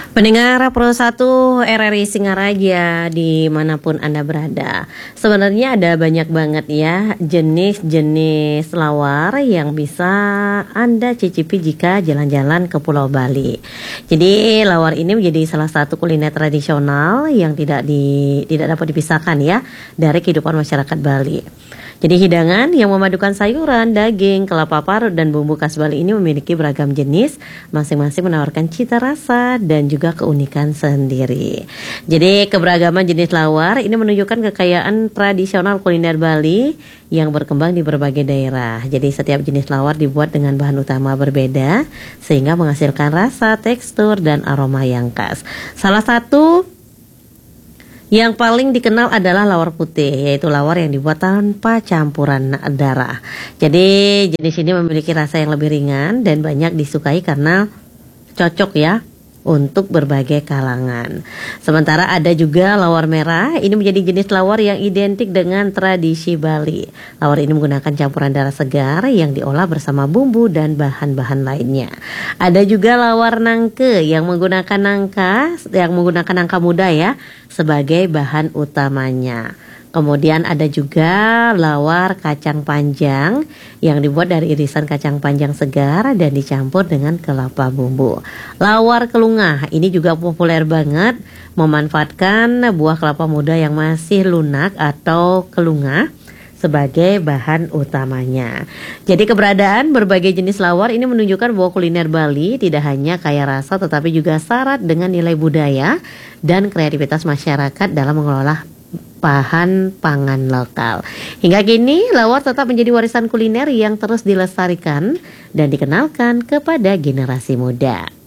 Pendengar Pro 1 RRI Singaraja dimanapun Anda berada. Sebenarnya ada banyak banget ya jenis-jenis lawar yang bisa Anda cicipi jika jalan-jalan ke Pulau Bali. Jadi lawar ini menjadi salah satu kuliner tradisional yang tidak dapat dipisahkan ya dari kehidupan masyarakat Bali. Jadi hidangan yang memadukan sayuran, daging, kelapa parut, dan bumbu khas Bali ini memiliki beragam jenis, masing-masing menawarkan cita rasa dan juga keunikan sendiri. Jadi keberagaman jenis lawar ini menunjukkan kekayaan tradisional kuliner Bali yang berkembang di berbagai daerah. Jadi setiap jenis lawar dibuat dengan bahan utama berbeda, sehingga menghasilkan rasa, tekstur, dan aroma yang khas. Salah satu yang paling dikenal adalah lawar putih, yaitu lawar yang dibuat tanpa campuran darah. Jadi jenis ini memiliki rasa yang lebih ringan dan banyak disukai karena cocok ya untuk berbagai kalangan. Sementara ada juga lawar merah, ini menjadi jenis lawar yang identik dengan tradisi Bali. Lawar ini menggunakan campuran darah segar yang diolah bersama bumbu dan bahan-bahan lainnya. Ada juga lawar nangke yang menggunakan nangka muda ya sebagai bahan utamanya. Kemudian ada juga lawar kacang panjang yang dibuat dari irisan kacang panjang segar dan dicampur dengan kelapa bumbu. Lawar kelungah ini juga populer banget, memanfaatkan buah kelapa muda yang masih lunak atau kelungah sebagai bahan utamanya. Jadi keberadaan berbagai jenis lawar ini menunjukkan bahwa kuliner Bali tidak hanya kaya rasa tetapi juga syarat dengan nilai budaya dan kreativitas masyarakat dalam mengelola bahan pangan lokal. Hingga kini lawar tetap menjadi warisan kuliner yang terus dilestarikan dan dikenalkan kepada generasi muda.